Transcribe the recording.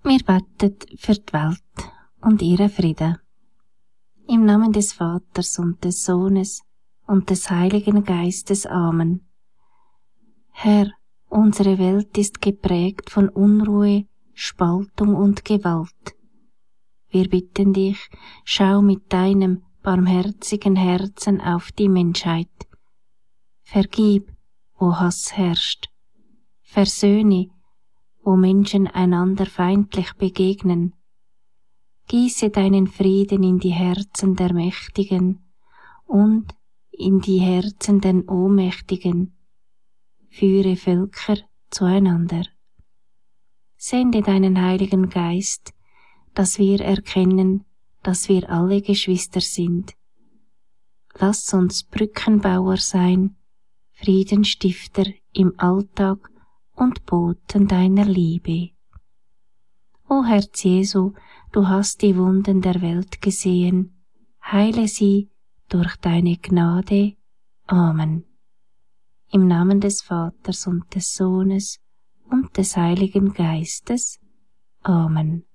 Wir beten für die Welt und ihren Frieden. Im Namen des Vaters und des Sohnes und des Heiligen Geistes. Amen. Herr, unsere Welt ist geprägt von Unruhe, Spaltung und Gewalt. Wir bitten dich, schau mit deinem barmherzigen Herzen auf die Menschheit. Vergib, wo Hass herrscht. Versöhne, wo Menschen einander feindlich begegnen. Gieße deinen Frieden in die Herzen der Mächtigen und in die Herzen der Ohnmächtigen. Führe Völker zueinander. Sende deinen Heiligen Geist, dass wir erkennen, dass wir alle Geschwister sind. Lass uns Brückenbauer sein, Friedensstifter im Alltag und Boten deiner Liebe. O Herz Jesu, du hast die Wunden der Welt gesehen, heile sie durch deine Gnade. Amen. Im Namen des Vaters und des Sohnes und des Heiligen Geistes. Amen.